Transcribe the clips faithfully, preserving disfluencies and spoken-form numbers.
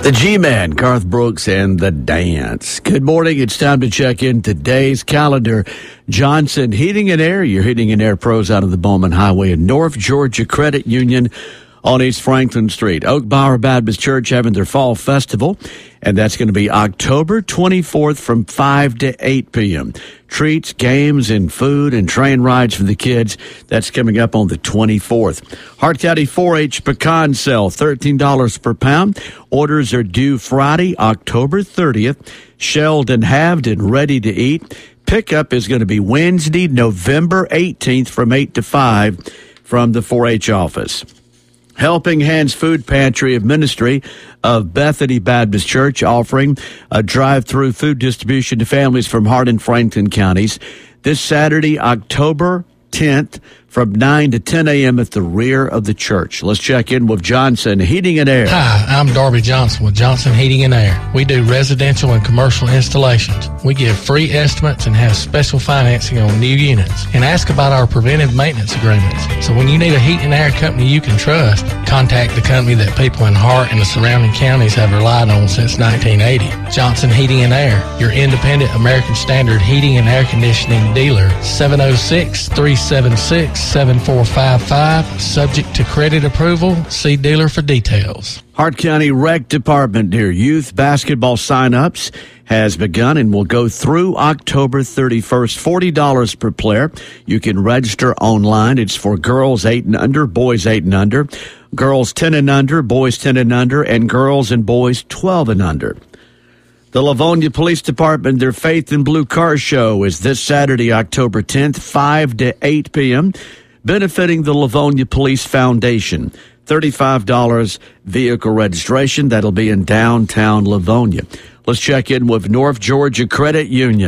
The G-Man, Garth Brooks, and The Dance. Good morning. It's time to check in today's calendar. Johnson Heating and Air, your heating and air pros out of the Bowman Highway in North Georgia Credit Union on East Franklin Street. Oak Bower Baptist Church having their fall festival, and that's going to be October twenty-fourth from five to eight p.m. Treats, games, and food and train rides for the kids. That's coming up on the twenty-fourth. Hart County four H Pecan Sale, thirteen dollars per pound. Orders are due Friday, October thirtieth. Shelled and halved and ready to eat. Pickup is going to be Wednesday, November eighteenth from eight to five from the four H office. Helping Hands Food Pantry of Ministry of Bethany Baptist Church offering a drive-through food distribution to families from Hart and Franklin counties this Saturday, October tenth, from nine to ten a.m. at the rear of the church. Let's check in with Johnson Heating and Air. Hi, I'm Darby Johnson with Johnson Heating and Air. We do residential and commercial installations. We give free estimates and have special financing on new units. And ask about our preventive maintenance agreements. So when you need a heat and air company you can trust, contact the company that people in Hart and the surrounding counties have relied on since nineteen eighty. Johnson Heating and Air, your independent American Standard heating and air conditioning dealer. seven oh six, three seven six, seven four five five. Subject to credit approval. See dealer for details. Hart County Rec Department, dear youth basketball sign-ups has begun and will go through October thirty-first. forty dollars per player. You can register online. It's for girls eight and under, boys eight and under, girls ten and under, boys ten and under, and girls and boys twelve and under. The Livonia Police Department, their Faith in Blue Car Show is this Saturday, October tenth, five to eight p.m., benefiting the Livonia Police Foundation. thirty-five dollars vehicle registration. That'll be in downtown Livonia. Let's check in with North Georgia Credit Union.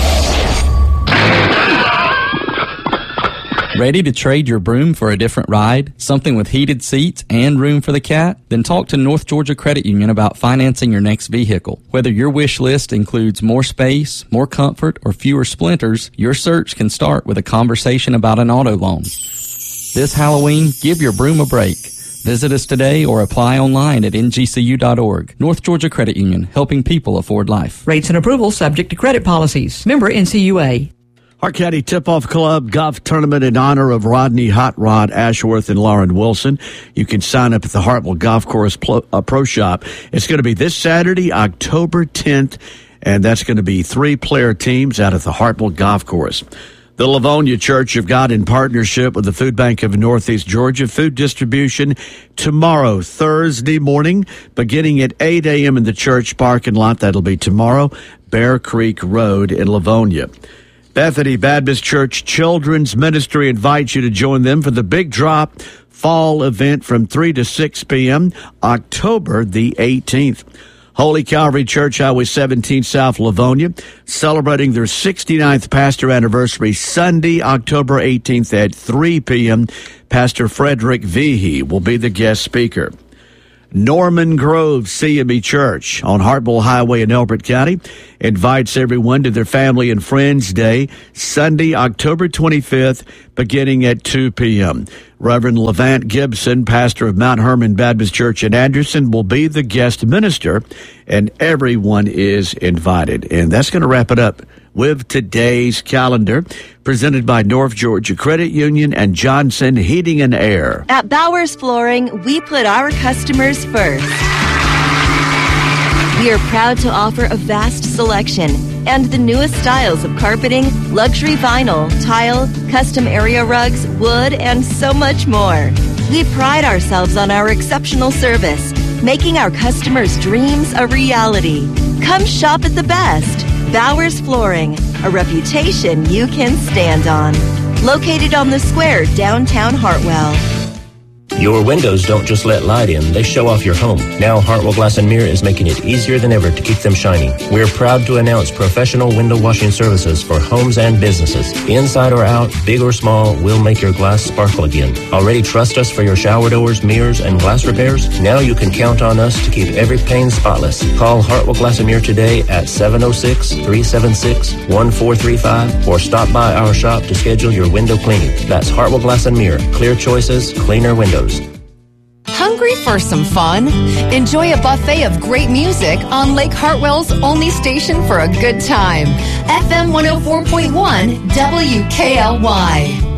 Ready to trade your broom for a different ride? Something with heated seats and room for the cat? Then talk to North Georgia Credit Union about financing your next vehicle. Whether your wish list includes more space, more comfort, or fewer splinters, your search can start with a conversation about an auto loan. This Halloween, give your broom a break. Visit us today or apply online at N G C U dot org. North Georgia Credit Union, helping people afford life. Rates and approval subject to credit policies. Member N C U A. Hart County Tip-Off Club Golf Tournament in honor of Rodney Hot Rod Ashworth and Lauren Wilson. You can sign up at the Hartwell Golf Course Pro, uh, Pro Shop. It's going to be this Saturday, October tenth, and that's going to be three-player teams out at the Hartwell Golf Course. The Livonia Church of God, in partnership with the Food Bank of Northeast Georgia, food distribution tomorrow, Thursday morning, beginning at eight a.m. in the church parking lot. That'll be tomorrow, Bear Creek Road in Livonia. Bethany Baptist Church Children's Ministry invites you to join them for the Big Drop Fall event from three to six p.m., October the eighteenth. Holy Calvary Church, Highway seventeen South Livonia, celebrating their sixty-ninth pastor anniversary Sunday, October eighteenth at three p.m. Pastor Frederick Vihe will be the guest speaker. Norman Grove C M E Church on Hartwell Highway in Elbert County invites everyone to their Family and Friends Day, Sunday, October twenty-fifth, beginning at two p.m. Reverend Levant Gibson, pastor of Mount Hermon Baptist Church in Anderson, will be the guest minister, and everyone is invited. And that's going to wrap it up with today's calendar, presented by North Georgia Credit Union and Johnson Heating and Air. At Bowers Flooring, we put our customers first. We are proud to offer a vast selection and the newest styles of carpeting, luxury vinyl, tile, custom area rugs, wood, and so much more. We pride ourselves on our exceptional service, making our customers' dreams a reality. Come shop at the best. Bowers Flooring, a reputation you can stand on. Located on the square, downtown Hartwell. Your windows don't just let light in, they show off your home. Now Hartwell Glass and Mirror is making it easier than ever to keep them shining. We're proud to announce professional window washing services for homes and businesses. Inside or out, big or small, we'll make your glass sparkle again. Already trust us for your shower doors, mirrors, and glass repairs? Now you can count on us to keep every pane spotless. Call Hartwell Glass and Mirror today at seven oh six, three seven six, one four three five or stop by our shop to schedule your window cleaning. That's Hartwell Glass and Mirror. Clear choices, cleaner windows. Hungry for some fun? Enjoy a buffet of great music on Lake Hartwell's only station for a good time. F M one oh four point one W K L Y.